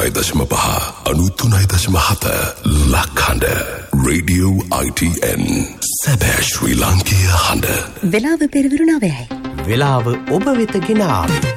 99.5 93.7 ලක්හඬ radio ITN සැබෑ ශ්‍රී ලාංකීය හඬ. වෙලාව පෙරවරු 9යි. වෙලාව ඔබ වෙත ගෙන ආවේ